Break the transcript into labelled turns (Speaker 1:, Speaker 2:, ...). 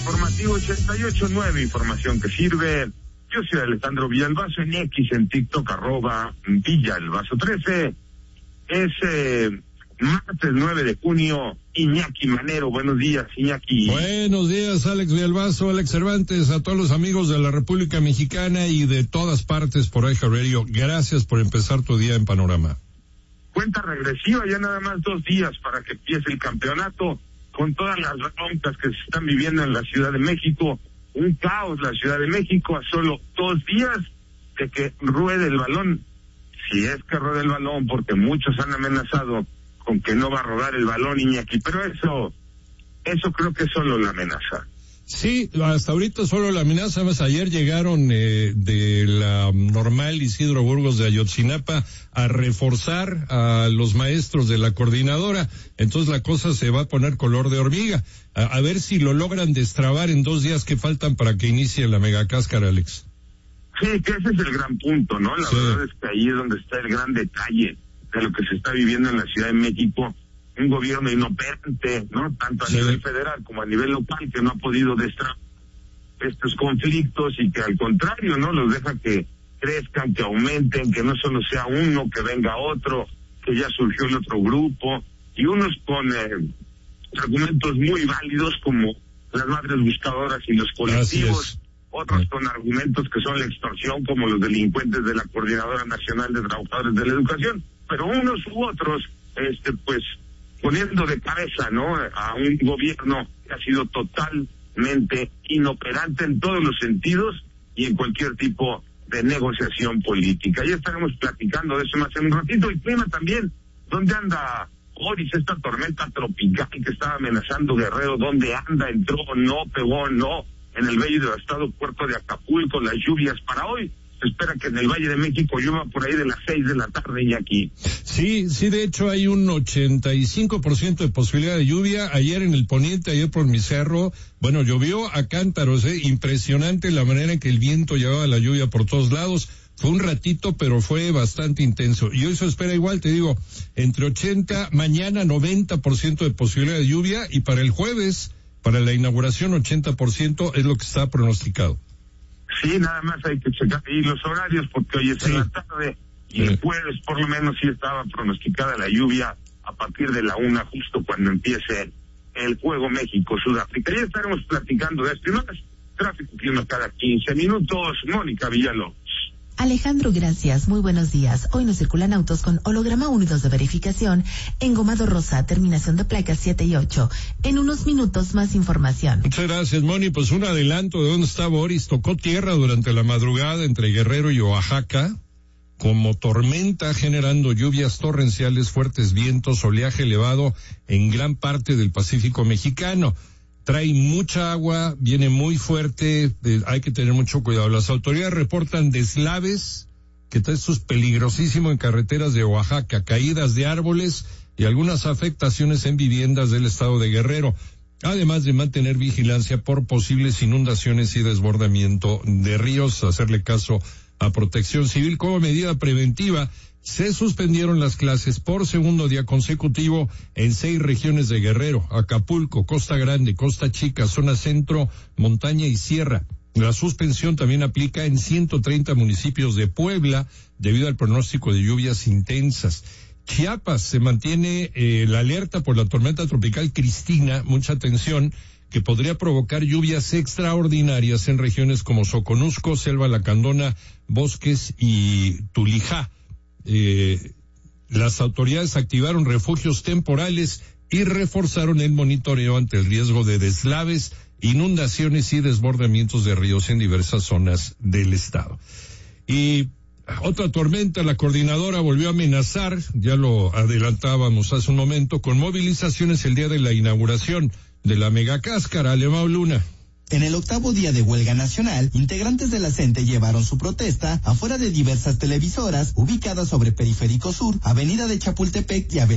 Speaker 1: informativo 88.9, información que sirve. Yo soy Alejandro Villalbazo en X, en TikTok, @Villalbazo13. Es martes 9 de junio, Iñaki Manero. Buenos días, Iñaki.
Speaker 2: Buenos días, Alex Villalbazo, Alex Cervantes, a todos los amigos de la República Mexicana y de todas partes por iHeartRadio. Gracias por empezar tu día en Panorama.
Speaker 1: Cuenta regresiva, ya nada más 2 días para que empiece el campeonato, con todas las broncas que se están viviendo en la Ciudad de México. Un caos la Ciudad de México a solo 2 días de que ruede el balón. Si es que ruede el balón, porque muchos han amenazado con que no va a rodar el balón, Iñaki, pero eso creo que es solo la amenaza.
Speaker 2: Sí, hasta ahorita solo la amenaza. Más ayer llegaron de la normal Isidro Burgos de Ayotzinapa a reforzar a los maestros de la coordinadora. Entonces la cosa se va a poner color de hormiga. A ver si lo logran destrabar en 2 días que faltan para que inicie la megacáscara, Alex.
Speaker 1: Sí, que ese es el gran punto, ¿no? La verdad es que ahí es donde está el gran detalle de lo que se está viviendo en la Ciudad de México. Un gobierno inoperante, ¿no? Tanto a nivel federal como a nivel local, que no ha podido destrabar estos conflictos y que al contrario, ¿no? Los deja que crezcan, que aumenten, que no solo sea uno, que venga otro, que ya surgió el otro grupo, y unos con argumentos muy válidos como las madres buscadoras y los colectivos, otros con argumentos que son la extorsión como los delincuentes de la Coordinadora Nacional de Trabajadores de la Educación, pero unos u otros, pues, poniendo de cabeza, ¿no?, a un gobierno que ha sido totalmente inoperante en todos los sentidos y en cualquier tipo de negociación política. Ya estaremos platicando de eso más en un ratito. Y clima también, ¿dónde anda Oris, esta tormenta tropical que estaba amenazando Guerrero? ¿Dónde anda? ¿Entró? ¿No? ¿Pegó? ¿No? En el bello y devastado puerto de Acapulco, las lluvias para hoy. Se espera que en el Valle de México llueva por ahí de las 6 de la tarde y aquí.
Speaker 2: Sí, de hecho hay un 85% de posibilidad de lluvia. Ayer en el poniente, ayer por mi cerro, bueno, llovió a cántaros, impresionante la manera en que el viento llevaba la lluvia por todos lados. Fue un ratito, pero fue bastante intenso. Y hoy se espera igual, te digo, entre 80, mañana 90% de posibilidad de lluvia, y para el jueves, para la inauguración 80% es lo que está pronosticado.
Speaker 1: Sí, nada más hay que checar ahí los horarios, porque hoy es en la tarde y el jueves por lo menos sí estaba pronosticada la lluvia a partir de la 1, justo cuando empiece el juego México-Sudáfrica. Ya estaremos platicando de esto y más. Tráfico clima cada 15 minutos. Mónica Villalobos.
Speaker 3: Alejandro, gracias. Muy buenos días. Hoy nos circulan autos con holograma unidos de verificación, engomado rosa, terminación de placas 7 y 8. En unos minutos más información.
Speaker 2: Muchas gracias, Moni. Pues un adelanto de dónde está Boris. Tocó tierra durante la madrugada entre Guerrero y Oaxaca, como tormenta, generando lluvias torrenciales, fuertes vientos, oleaje elevado en gran parte del Pacífico mexicano. Trae mucha agua, viene muy fuerte, hay que tener mucho cuidado. Las autoridades reportan deslaves, que esto es peligrosísimo en carreteras de Oaxaca, caídas de árboles y algunas afectaciones en viviendas del estado de Guerrero, además de mantener vigilancia por posibles inundaciones y desbordamiento de ríos. Hacerle caso a Protección Civil. Como medida preventiva, se suspendieron las clases por segundo día consecutivo en 6 regiones de Guerrero: Acapulco, Costa Grande, Costa Chica, zona centro, montaña y sierra. La suspensión también aplica en 130 municipios de Puebla debido al pronóstico de lluvias intensas. Chiapas se mantiene la alerta por la tormenta tropical Cristina, mucha atención, que podría provocar lluvias extraordinarias en regiones como Soconusco, Selva Lacandona, Bosques y Tulijá. Las autoridades activaron refugios temporales y reforzaron el monitoreo ante el riesgo de deslaves, inundaciones y desbordamientos de ríos en diversas zonas del estado. Y otra tormenta, la coordinadora volvió a amenazar, ya lo adelantábamos hace un momento, con movilizaciones el día de la inauguración de la megacáscara. Alemão Luna.
Speaker 4: En el 8º día de huelga nacional, integrantes de la CENTE llevaron su protesta afuera de diversas televisoras ubicadas sobre Periférico Sur, Avenida de Chapultepec y Avenida